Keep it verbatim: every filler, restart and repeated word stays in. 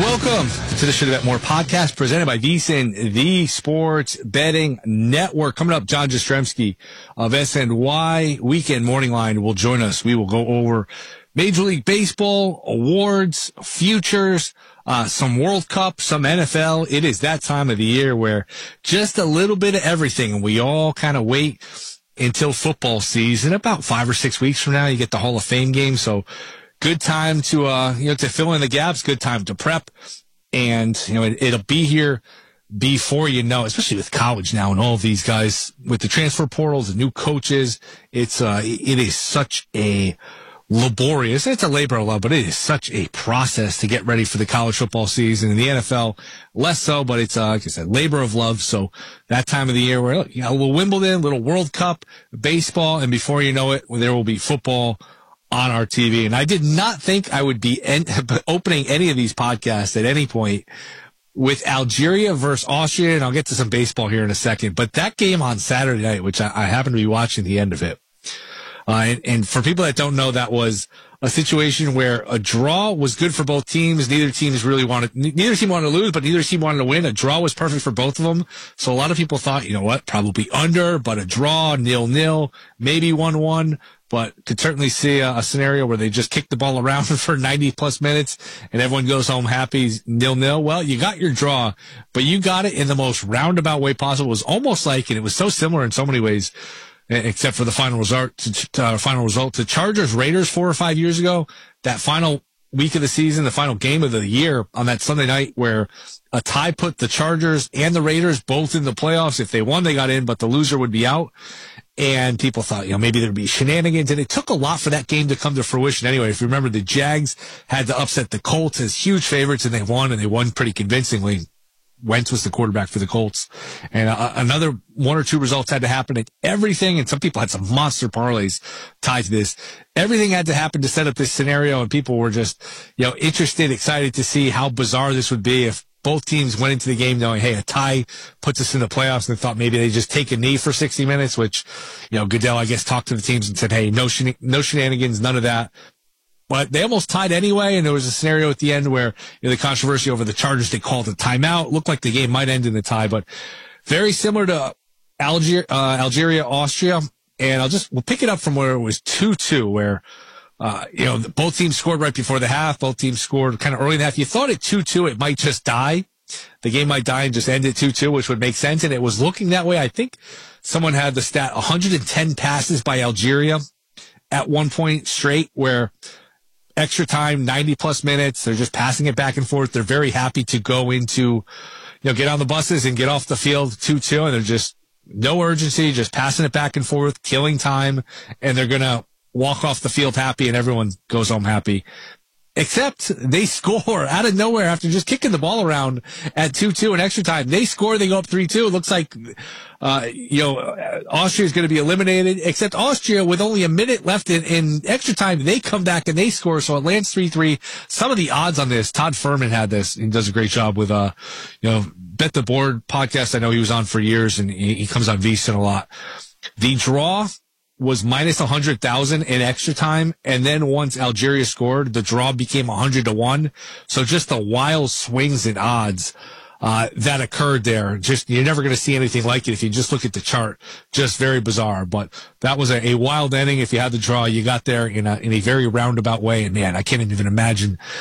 Welcome to the Should Have Bet More podcast presented by VSiN, the Sports Betting Network. Coming up, John Jastrzemski of S N Y Weekend Morning Line will join us. We will go over Major League Baseball, awards, futures, uh, some World Cup, some N F L. It is that time of the year where just a little bit of everything, and we all kind of wait until football season. About five or six weeks from now, you get the Hall of Fame game. So good time to, uh, you know, to fill in the gaps, good time to prep. And, you know, it, it'll be here before you know, especially with college now and all of these guys with the transfer portals, the new coaches. It's, uh, it is such a laborious, it's a labor of love, but it is such a process to get ready for the college football season. In the N F L, less so, but it's, uh, like I said, labor of love. So that time of the year where, you know, a little Wimbledon, little World Cup, baseball, and before you know it, there will be football on our T V. And I did not think I would be en- opening any of these podcasts at any point with Algeria versus Austria, and I'll get to some baseball here in a second. But that game on Saturday night, which I, I happened to be watching the end of it, uh, and, and for people that don't know, that was a situation where a draw was good for both teams. Neither teams really wanted, neither team wanted to lose, but neither team wanted to win. A draw was perfect for both of them. So a lot of people thought, you know what, probably under, but a draw, nil-nil, maybe one-one. But could certainly see a, a scenario where they just kick the ball around for ninety plus minutes and everyone goes home happy, nil nil. Well, you got your draw, but you got it in the most roundabout way possible. It was almost like, and it was so similar in so many ways, except for the final result, to, uh, final result to Chargers Raiders four or five years ago. That final week of the season, the final game of the year on that Sunday night where a tie put the Chargers and the Raiders both in the playoffs. If they won, they got in, but the loser would be out. And people thought, you know, maybe there'd be shenanigans. And it took a lot for that game to come to fruition anyway. If you remember, the Jags had to upset the Colts as huge favorites, and they won, and they won pretty convincingly. Wentz was the quarterback for the Colts. And uh, another one or two results had to happen, and everything, and some people had some monster parlays tied to this. Everything had to happen to set up this scenario, and people were just, you know, interested, excited to see how bizarre this would be if both teams went into the game knowing, hey, a tie puts us in the playoffs, and they thought maybe they just take a knee for sixty minutes, which, you know, Goodell, I guess, talked to the teams and said, hey, no, shen- no shenanigans, none of that. But they almost tied anyway, and there was a scenario at the end where, you know, the controversy over the Chargers, they called a timeout. Looked like the game might end in the tie, but very similar to Alger- uh, Algeria, Austria. And I'll just, we'll pick it up from where it was two two, where, Uh, you know, both teams scored right before the half. Both teams scored kind of early in the half. You thought at two two it might just die. The game might die and just end at two two, which would make sense. And it was looking that way. I think someone had the stat one hundred ten passes by Algeria at one point straight, where extra time, ninety plus minutes, they're just passing it back and forth. They're very happy to go into, you know, get on the buses and get off the field two two. And they're just no urgency, just passing it back and forth, killing time. And they're going to walk off the field happy, and everyone goes home happy. Except they score out of nowhere after just kicking the ball around at two two in extra time. They score, they go up three two. It looks like, uh, you know, Austria is going to be eliminated, except Austria, with only a minute left in, in extra time, they come back and they score. So it lands three three. Some of the odds on this, Todd Furman had this, and does a great job with, uh, you know, Bet the Board podcast. I know he was on for years, and he, he comes on VSiN a lot. The draw was minus one hundred thousand in extra time, and then once Algeria scored, the draw became one hundred to one. So just the wild swings in odds uh that occurred there. Just, you're never going to see anything like it if you just look at the chart. Just very bizarre. But that was a, a wild ending. If you had the draw, you got there in a in a very roundabout way, and man, I can't even imagine